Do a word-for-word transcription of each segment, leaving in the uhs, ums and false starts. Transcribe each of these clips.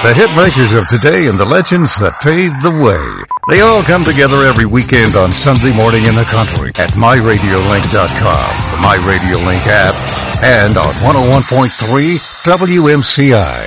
The hit makers of today and the legends that paved the way. They all come together every weekend on Sunday morning in the country at my radio link dot com, the MyRadioLink app, and on one oh one point three W M C I.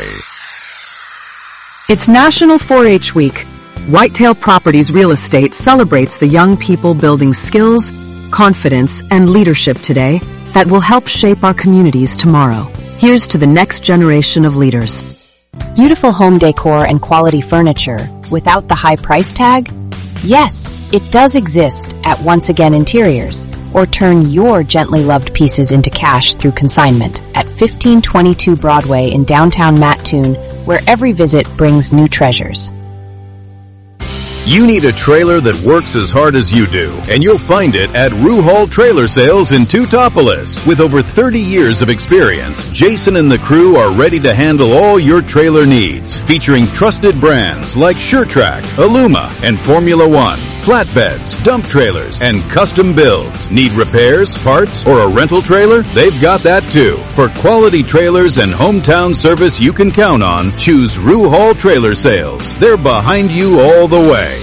It's National four H Week. Whitetail Properties Real Estate celebrates the young people building skills, confidence, and leadership today that will help shape our communities tomorrow. Here's to the next generation of leaders. Beautiful home decor and quality furniture without the high price tag? Yes, it does exist at Once Again Interiors. Or turn your gently loved pieces into cash through consignment at fifteen twenty-two Broadway in downtown Mattoon, where every visit brings new treasures. You need a trailer that works as hard as you do, and you'll find it at Ruhal Trailer Sales in Teutopolis. With over thirty years of experience, Jason and the crew are ready to handle all your trailer needs, featuring trusted brands like SureTrack, Aluma, and Formula One. Flatbeds, dump trailers, and custom builds. Need repairs, parts, or a rental trailer? They've got that too. For quality trailers and hometown service you can count on, choose Ruhal Trailer Sales. They're behind you all the way.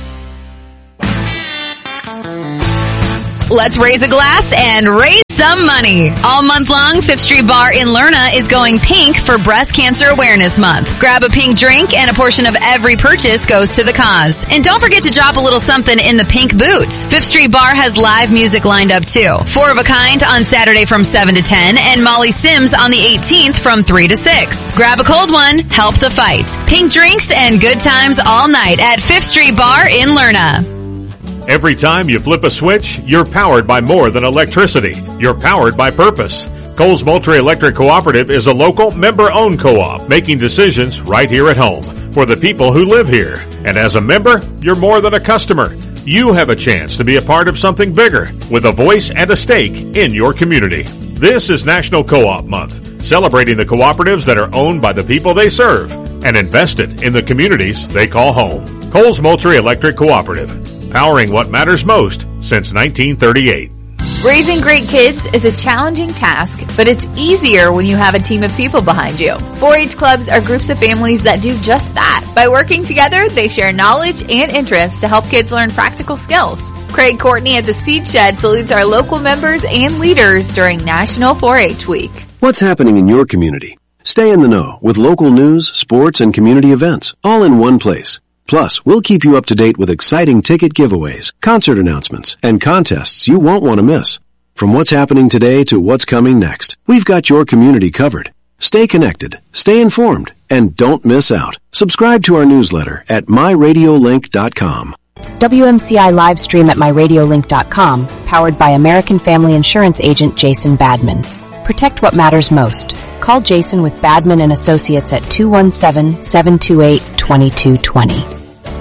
Let's raise a glass and raise some money. All month long, Fifth Street Bar in Lerna is going pink for Breast Cancer Awareness Month. Grab a pink drink and a portion of every purchase goes to the cause. And don't forget to drop a little something in the pink boots. Fifth Street Bar has live music lined up too. Four of a Kind on Saturday from seven to ten and Molly Sims on the eighteenth from three to six. Grab a cold one, help the fight. Pink drinks and good times all night at Fifth Street Bar in Lerna. Every time you flip a switch, you're powered by more than electricity. You're powered by purpose. Coles Moultrie Electric Cooperative is a local, member-owned co-op making decisions right here at home for the people who live here. And as a member, you're more than a customer. You have a chance to be a part of something bigger with a voice and a stake in your community. This is National Co-op Month, celebrating the cooperatives that are owned by the people they serve and invested in the communities they call home. Coles Moultrie Electric Cooperative. Powering what matters most since nineteen thirty-eight. Raising great kids is a challenging task, but it's easier when you have a team of people behind you. four H clubs are groups of families that do just that. By working together, they share knowledge and interests to help kids learn practical skills. Craig Courtney at the Seed Shed salutes our local members and leaders during National four H Week. What's happening in your community? Stay in the know with local news, sports, and community events, all in one place. Plus, we'll keep you up to date with exciting ticket giveaways, concert announcements, and contests you won't want to miss. From what's happening today to what's coming next, we've got your community covered. Stay connected, stay informed, and don't miss out. Subscribe to our newsletter at my radio link dot com. W M C I live stream at my radio link dot com, powered by American Family Insurance agent Jason Badman. Protect what matters most. Call Jason with Badman and Associates at two one seven, seven two eight, two two two zero.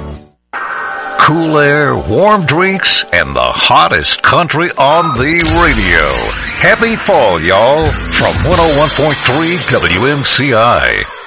Cool air, warm drinks, and the hottest country on the radio. Happy fall, y'all, from one oh one point three W M C I.